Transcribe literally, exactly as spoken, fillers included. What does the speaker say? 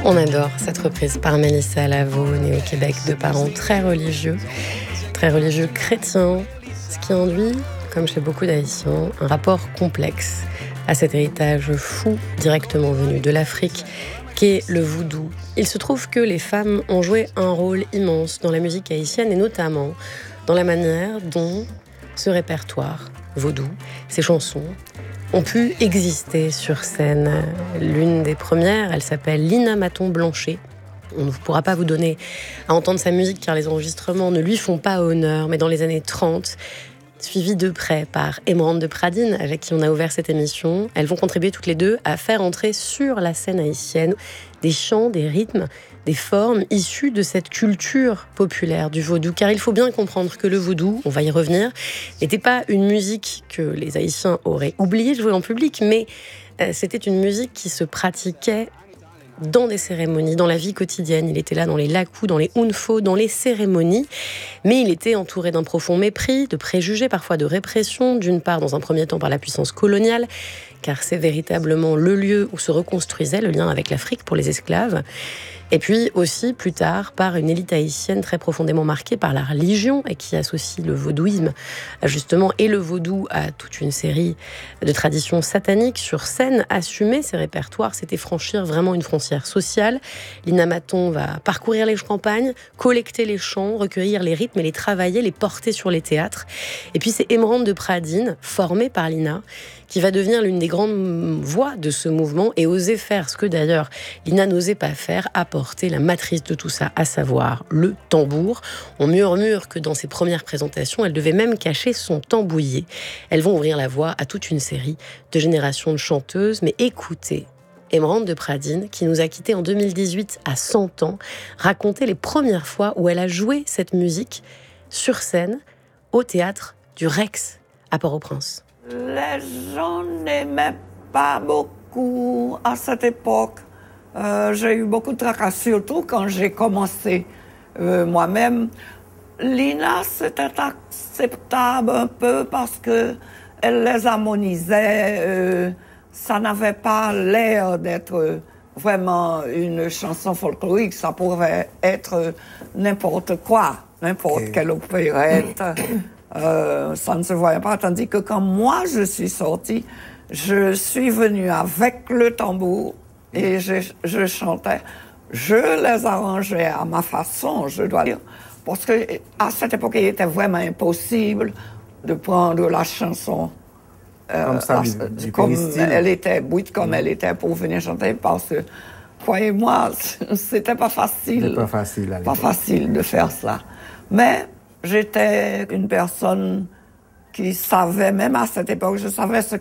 On adore cette reprise par Mélissa Lavo, née au Québec de parents très religieux, très religieux chrétiens, ce qui induit, comme chez beaucoup d'Haïtiens, un rapport complexe à cet héritage fou directement venu de l'Afrique, qu'est le vaudou. Il se trouve que les femmes ont joué un rôle immense dans la musique haïtienne et notamment dans la manière dont ce répertoire vaudou, ces chansons, ont pu exister sur scène. L'une des premières, elle s'appelle Lina Maton-Blanchet. On ne pourra pas vous donner à entendre sa musique car les enregistrements ne lui font pas honneur, mais dans les années trente, suivie de près par Emeraude de Pradines, avec qui on a ouvert cette émission, elles vont contribuer toutes les deux à faire entrer sur la scène haïtienne des chants, des rythmes, des formes issues de cette culture populaire du vaudou. Car il faut bien comprendre que le vaudou, on va y revenir, n'était pas une musique que les Haïtiens auraient oublié de jouer en public, mais euh, c'était une musique qui se pratiquait dans des cérémonies, dans la vie quotidienne. Il était là dans les lakou, dans les unfo, dans les cérémonies, mais il était entouré d'un profond mépris, de préjugés, parfois de répression, d'une part dans un premier temps par la puissance coloniale, car c'est véritablement le lieu où se reconstruisait le lien avec l'Afrique pour les esclaves, et puis aussi plus tard par une élite haïtienne très profondément marquée par la religion et qui associe le vaudouisme justement et le vaudou à toute une série de traditions sataniques sur scène. Assumer ces répertoires, c'était franchir vraiment une frontière sociale. Lina Maton va parcourir les campagnes, collecter les chants, recueillir les rythmes et les travailler, les porter sur les théâtres. Et puis c'est Emeraude de Pradines, formée par Lina, qui va devenir l'une des grandes voix de ce mouvement et oser faire ce que d'ailleurs Lina n'osait pas faire, apporter la matrice de tout ça, à savoir le tambour. On murmure que dans ses premières présentations, elle devait même cacher son tambouillet. Elles vont ouvrir la voie à toute une série de générations de chanteuses, mais écoutez Emeraude de Pradines, qui nous a quittés en deux mille dix-huit à cent ans, raconter les premières fois où elle a joué cette musique sur scène au théâtre du Rex à Port-au-Prince. Les gens n'aimaient pas beaucoup à cette époque. Euh, j'ai eu beaucoup de tracas, surtout quand j'ai commencé euh, moi-même. Lina, c'était acceptable un peu parce que elle les harmonisait. Euh, ça n'avait pas l'air d'être vraiment une chanson folklorique. Ça pourrait être n'importe quoi, n'importe okay. quelle opérette. Euh, ça ne se voyait pas, tandis que quand moi je suis sortie, je suis venue avec le tambour et je, je chantais. Je les arrangeais à ma façon, je dois dire, parce que à cette époque, il était vraiment impossible de prendre la chanson euh, comme, ça, la, du, du comme elle était, oui, comme mmh. elle était pour venir chanter, parce que, croyez-moi, c'était pas facile. C'était pas facile, pas facile de faire ça. Mais j'étais une personne qui savait, même à cette époque, je savais ce